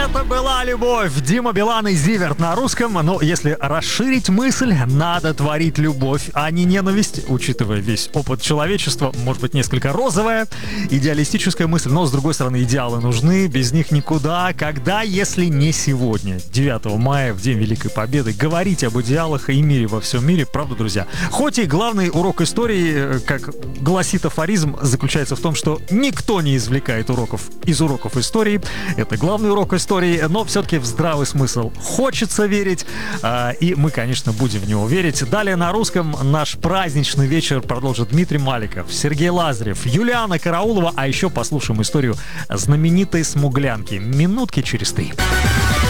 Это была любовь. Дима Билан и Зиверт на русском. Но если расширить мысль, надо творить любовь, а не ненависть. Учитывая весь опыт человечества, может быть, несколько розовая, идеалистическая мысль. Но, с другой стороны, идеалы нужны. Без них никуда. Когда, если не сегодня, 9 мая, в День Великой Победы, говорить об идеалах и мире во всем мире. Правда, друзья? Хоть и главный урок истории, как гласит афоризм, заключается в том, что никто не извлекает уроков из уроков истории. Это главный урок истории, но все-таки в здравый смысл хочется верить, и мы, конечно, будем в него верить. Далее на русском наш праздничный вечер продолжит Дмитрий Маликов, Сергей Лазарев, Юлиана Караулова, а еще послушаем историю знаменитой смуглянки минутки через 3.